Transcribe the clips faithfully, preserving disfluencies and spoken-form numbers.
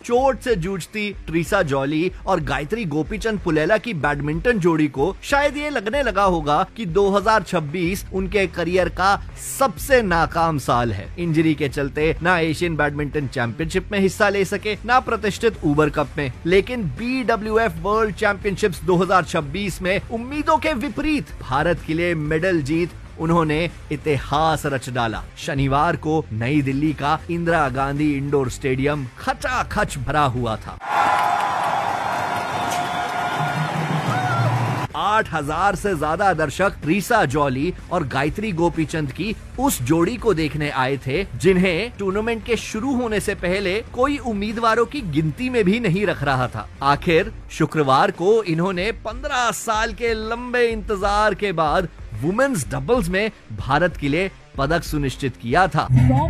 चोट से जूझती ट्रीसा जॉली और गायत्री गोपीचंद पुलेला की बैडमिंटन जोड़ी को शायद ये लगने लगा होगा कि दो हज़ार छब्बीस उनके करियर का सबसे नाकाम साल है। इंजरी के चलते ना एशियन बैडमिंटन चैंपियनशिप में हिस्सा ले सके, ना प्रतिष्ठित उबर कप में, लेकिन B W F world championships दो हज़ार छब्बीस में उम्मीदों के विपरीत भारत के लिए मेडल जीत उन्होंने इतिहास रच डाला। शनिवार को नई दिल्ली का इंदिरा गांधी इंडोर स्टेडियम खचाखच भरा हुआ था। आठ हज़ार से ज्यादा दर्शक ट्रीसा जॉली और गायत्री गोपीचंद की उस जोड़ी को देखने आए थे, जिन्हें टूर्नामेंट के शुरू होने से पहले कोई उम्मीदवारों की गिनती में भी नहीं रख रहा था। आखिर शुक्रवार को इन्होंने पंद्रह साल के लंबे इंतजार के बाद वुमेन्स डबल्स में भारत के लिए पदक सुनिश्चित किया था।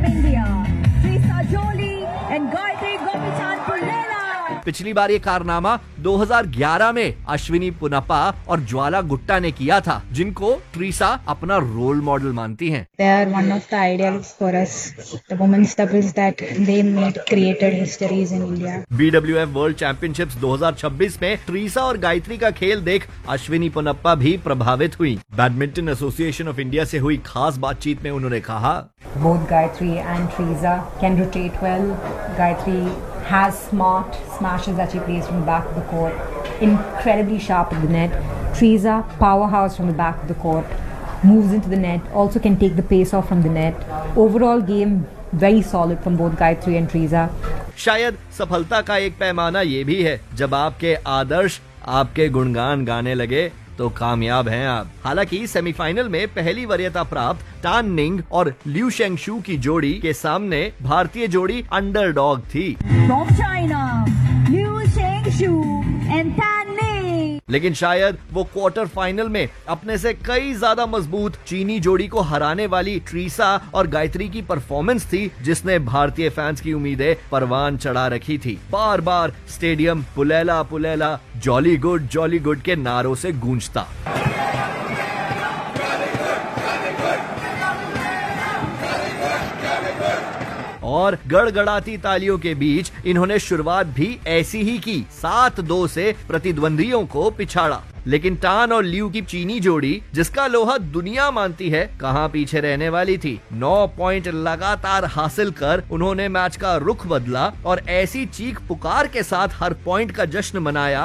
पिछली बार ये कारनामा दो हज़ार ग्यारह में अश्विनी पुनप्पा और ज्वाला गुट्टा ने किया था, जिनको ट्रीसा अपना रोल मॉडल मानती हैं। They are one of the ideals for us, the women's doubles that they made created histories in India. B W F world championships दो हज़ार छब्बीस में ट्रीसा और गायत्री का खेल देख अश्विनी पुनप्पा भी प्रभावित हुई। बैडमिंटन एसोसिएशन ऑफ इंडिया से हुई खास बातचीत में उन्होंने कहा, Both Gayatri and Trisa can rotate well. Gayatri has smart smashes that she plays from the back of the court, incredibly sharp at the net. Trisa, powerhouse from the back of the court, moves into the net, also can take the pace off from the net. Overall game very solid from both Gayatri and Trisa. शायद सफलता का एक पैमाना ये भी है, जब आपके आदर्श आपके गुणगान गाने लगे तो कामयाब हैं आप। हालांकि सेमीफाइनल में पहली वरीयता प्राप्त टान निंग और ल्यू शेंगशू की जोड़ी के सामने भारतीय जोड़ी अंडरडॉग थी। From China, Liu Shengshu and Tan Ning. लेकिन शायद वो क्वार्टर फाइनल में अपने से कई ज्यादा मजबूत चीनी जोड़ी को हराने वाली ट्रीसा और गायत्री की परफॉर्मेंस थी, जिसने भारतीय फैंस की उम्मीदें परवान चढ़ा रखी थी। बार बार stadium Pullela Pullela jolly good jolly good के नारों से गूंजता। और गड़गड़ाती तालियों के बीच इन्होंने शुरुआत भी ऐसी ही की, सात दो से प्रतिद्वंदियों को पिछाड़ा। लेकिन टान और ल्यू की चीनी जोड़ी, जिसका लोहा दुनिया मानती है, कहां पीछे रहने वाली थी। नौ पॉइंट लगातार हासिल कर उन्होंने मैच का रुख बदला और ऐसी चीख पुकार के साथ हर पॉइंट का जश्न मनाया